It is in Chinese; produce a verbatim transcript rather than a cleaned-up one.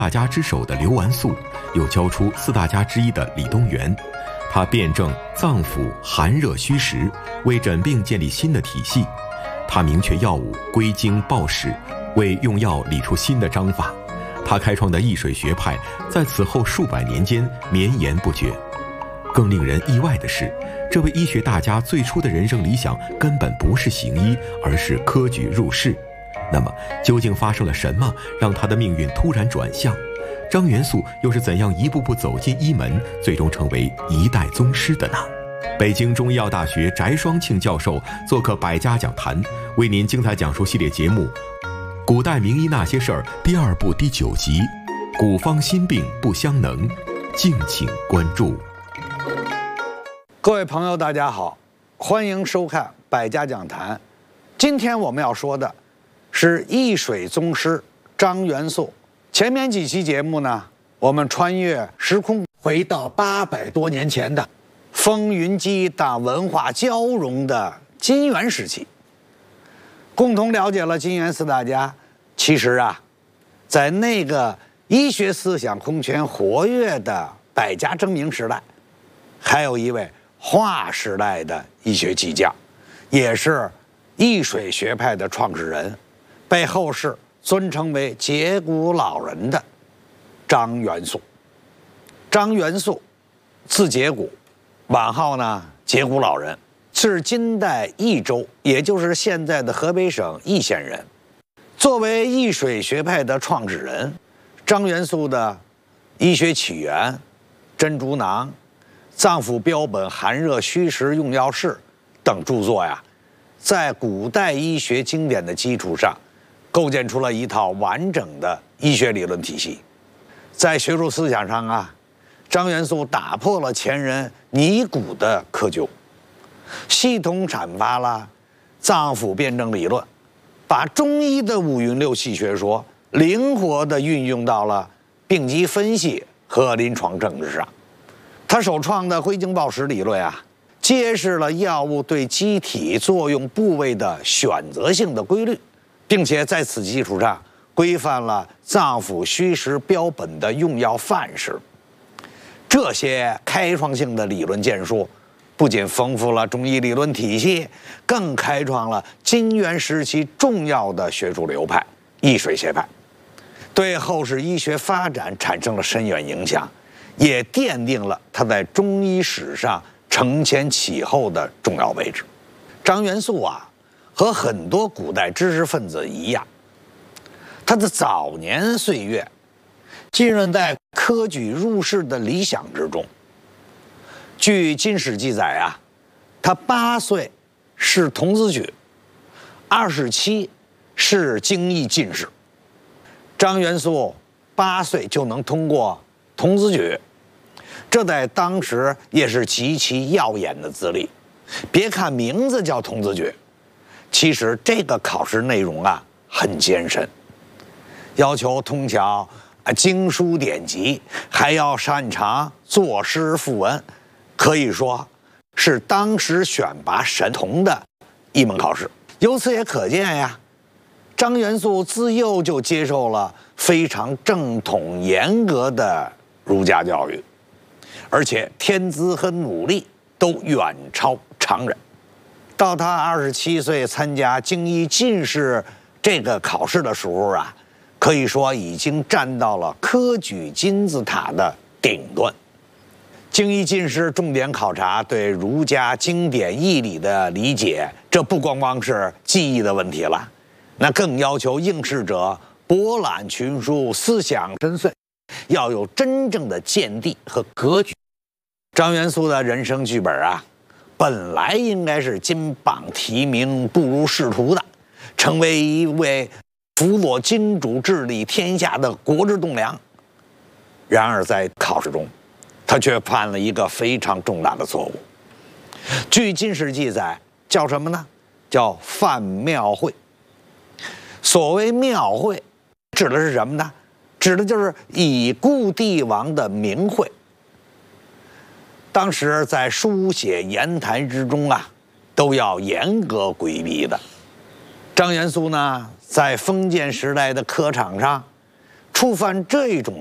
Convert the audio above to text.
大家之首的刘完素，又教出四大家之一的李东垣。他辩证脏腑寒热虚实，为诊病建立新的体系。他明确药物归经报史，为用药理出新的章法。他开创的易水学派在此后数百年间绵延不绝。更令人意外的是，这位医学大家最初的人生理想根本不是行医，而是科举入仕。那么究竟发生了什么，让他的命运突然转向？张元素又是怎样一步步走进医门，最终成为一代宗师的呢？北京中医药大学翟双庆教授做客百家讲坛，为您精彩讲述系列节目《古代名医那些事儿》第二部第九集《古方新病不相能》，敬请关注。 各位朋友，大家好，欢迎收看百家讲坛。今天我们要说的是易水宗师张元素。前面几期节目呢，我们穿越时空，回到八百多年前的风云激荡、文化交融的金元时期，共同了解了金元四大家。其实啊，在那个医学思想空前活跃的百家争鸣时代，还有一位划时代的医学巨匠，也是易水学派的创始人，被后世尊称为截骨老人的张元素。张元素字节骨，晚号呢截骨老人，是金代益州，也就是现在的河北省易县人。作为易水学派的创始人，张元素的医学起源、珍珠囊、脏腑标本、寒热虚实用药式等著作呀，在古代医学经典的基础上，构建出了一套完整的医学理论体系。在学术思想上啊，张元素打破了前人泥古的窠臼，系统阐发了脏腑辩证理论，把中医的五运六气学说灵活地运用到了病机分析和临床政治上。他首创的归经报史理论啊，揭示了药物对机体作用部位的选择性的规律，并且在此基础上规范了脏腑虚实标本的用药范式。这些开创性的理论建树，不仅丰富了中医理论体系，更开创了金元时期重要的学术流派易水学派，对后世医学发展产生了深远影响，也奠定了他在中医史上承前启后的重要位置。张元素啊，和很多古代知识分子一样，他的早年岁月浸润在科举入仕的理想之中。据金史记载啊，他八岁是童子举，二十七是京义进士。张元素八岁就能通过童子举，这在当时也是极其耀眼的资历。别看名字叫童子举，其实这个考试内容啊很艰深，要求通晓啊经书典籍，还要擅长作诗赋文，可以说是当时选拔神童的一门考试。由此也可见呀，张元素自幼就接受了非常正统严格的儒家教育，而且天资和努力都远超常人。到他二十七岁参加京义进士这个考试的时候啊，可以说已经站到了科举金字塔的顶端。京义进士重点考察对儒家经典义理的理解，这不光光是记忆的问题了，那更要求应试者博览群书，思想深邃，要有真正的见地和格局。张元素的人生剧本啊，本来应该是金榜题名、步入仕途的，成为一位辅佐金主治理天下的国之栋梁。然而在考试中，他却犯了一个非常重大的错误。据金史记载，叫什么呢？叫犯庙会。所谓庙会，指的是什么呢？指的就是已故帝王的名讳。当时在书写言谈之中啊，都要严格规避的。张元素呢，在封建时代的科场上， 触犯这种